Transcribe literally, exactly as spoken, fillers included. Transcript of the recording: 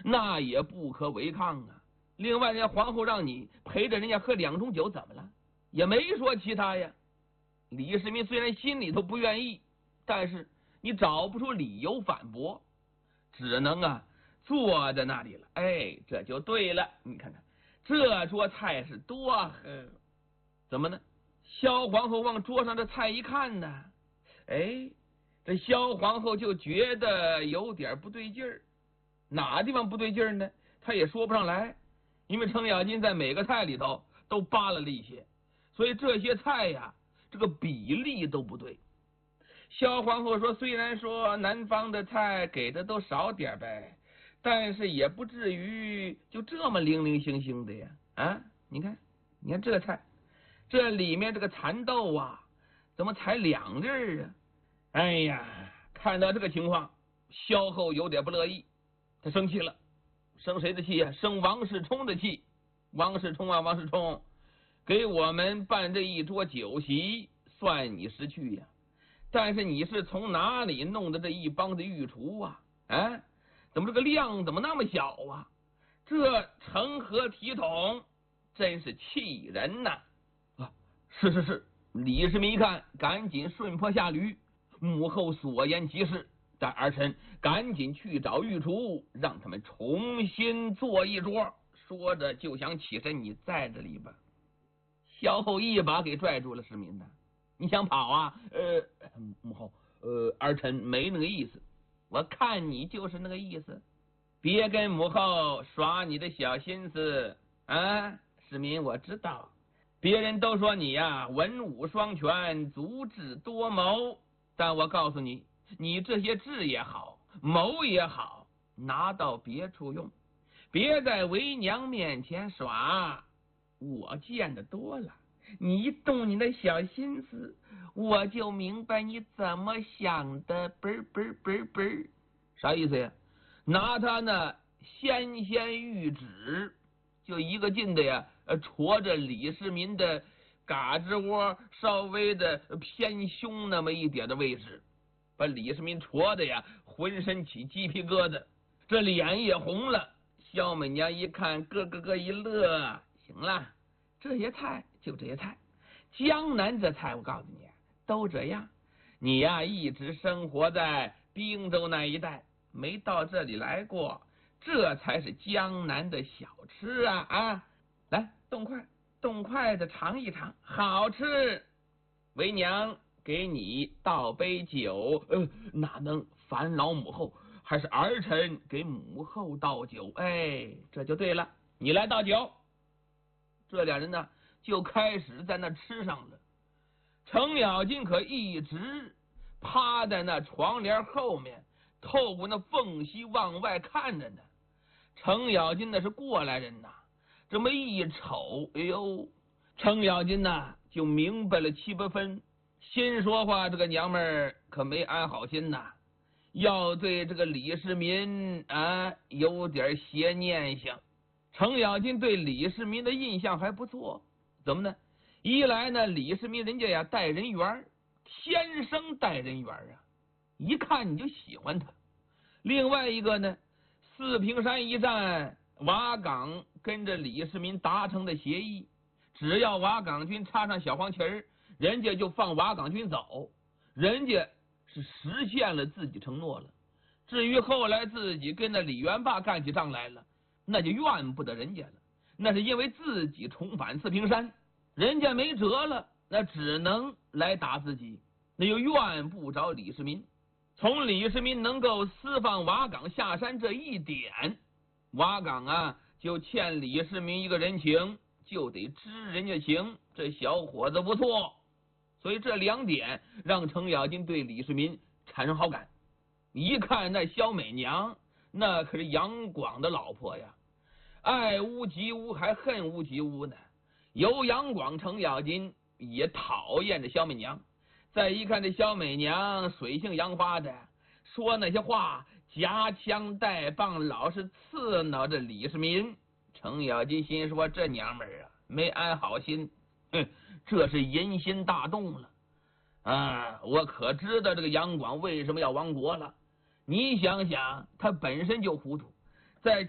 那也不可违抗啊。另外，人家皇后让你陪着人家喝两盅酒，怎么了？也没说其他呀。李世民虽然心里头不愿意，但是你找不出理由反驳，只能啊坐在那里了。哎，这就对了。你看看这桌菜是多好，怎么呢？萧皇后往桌上的菜一看呢，哎，这萧皇后就觉得有点不对劲儿。哪地方不对劲儿呢？她也说不上来，因为程咬金在每个菜里头都扒拉了一些，所以这些菜呀，这个比例都不对。萧皇后说，虽然说南方的菜给的都少点呗，但是也不至于就这么零零星星的呀。啊，你看，你看这菜，这里面这个蚕豆啊，怎么才两粒啊？哎呀，看到这个情况，萧后有点不乐意，她生气了。生谁的气呀、啊？生王世充的气。王世充啊，王世充，给我们办这一桌酒席，算你识趣呀、啊。但是你是从哪里弄的这一帮子御厨啊？啊，怎么这个量怎么那么小啊？这成何体统？真是气人呐！啊，是是是。李世民一看，赶紧顺坡下驴。母后所言极是，但儿臣赶紧去找御厨，让他们重新做一桌。说着就想起身，你在这里吧。萧后一把给拽住了世民的，你想跑啊？呃，母后，呃，儿臣没那个意思。我看你就是那个意思，别跟母后耍你的小心思啊！世民，我知道，别人都说你呀、啊、文武双全，足智多谋。但我告诉你，你这些智也好，谋也好，拿到别处用，别在为娘面前耍。我见得多了，你一动你的小心思，我就明白你怎么想的。嘣嘣嘣嘣，啥意思呀？拿他那纤纤玉指，就一个劲的呀，戳着李世民的嘎吱窝稍微的偏胸那么一点的位置，把李世民戳的呀浑身起鸡皮疙瘩，这脸也红了。萧美娘一看，咯咯咯一乐，行了，这些菜就这些菜，江南这菜我告诉你都这样。你呀一直生活在滨州那一带，没到这里来过，这才是江南的小吃啊啊！来，动筷动筷子尝一尝，好吃。为娘给你倒杯酒。呃，哪能烦劳母后，还是儿臣给母后倒酒。哎，这就对了，你来倒酒。这俩人呢就开始在那吃上了。程咬金可一直趴在那床帘后面，透过那缝隙往外看着呢。程咬金那是过来人呐，这么一瞅，哎呦，程咬金呐就明白了七八分，心说话这个娘们儿可没安好心呐，要对这个李世民啊有点邪念想。程咬金对李世民的印象还不错，怎么呢？一来呢，李世民人家呀待人缘，天生待人缘啊，一看你就喜欢他。另外一个呢，四平山一战，瓦岗跟着李世民达成的协议，只要瓦岗军插上小黄旗儿，人家就放瓦岗军走，人家是实现了自己承诺了。至于后来自己跟那李元霸干起仗来了，那就怨不得人家了，那是因为自己重返四平山，人家没辙了，那只能来打自己，那又怨不着李世民。从李世民能够私放瓦岗下山这一点，瓦岗啊就欠李世民一个人情，就得知人家情，这小伙子不错。所以这两点让程咬金对李世民产生好感。一看那萧美娘，那可是杨广的老婆呀，爱屋及乌还恨屋及乌呢。有杨广，程咬金也讨厌这萧美娘。再一看这萧美娘水性杨花的，说那些话夹枪带棒，老是刺挠着李世民。程咬金心说，这娘们儿啊没安好心，哼，这是淫心大动了啊！我可知道这个杨广为什么要亡国了。你想想，他本身就糊涂，在